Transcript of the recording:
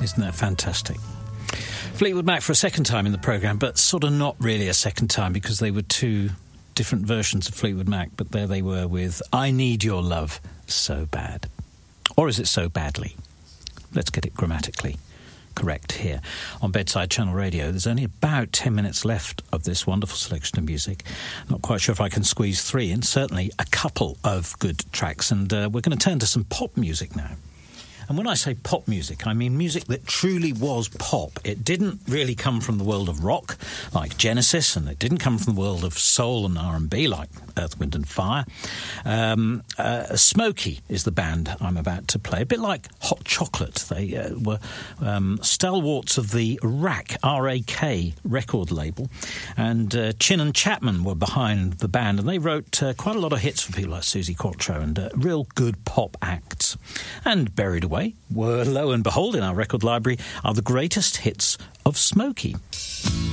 Isn't that fantastic? Fleetwood Mac for a second time in the programme, but sort of not really a second time because they were two different versions of Fleetwood Mac, but there they were with I Need Your Love So Bad. Or is it so badly? Let's get it grammatically correct here on Bedside Channel Radio. There's only about 10 minutes left of this wonderful selection of music. Not quite sure if I can squeeze 3 in. Certainly a couple of good tracks, and we're going to turn to some pop music now. And when I say pop music, I mean music that truly was pop. It didn't really come from the world of rock, like Genesis, and it didn't come from the world of soul and R&B, like Earth, Wind and Fire. Smokey is the band I'm about to play, a bit like Hot Chocolate. They were stalwarts of the RAK, R-A-K, record label, and Chin and Chapman were behind the band, and they wrote quite a lot of hits for people like Suzi Quatro and real good pop acts. And Buried Away were, lo and behold, in our record library, are the greatest hits of Smokey.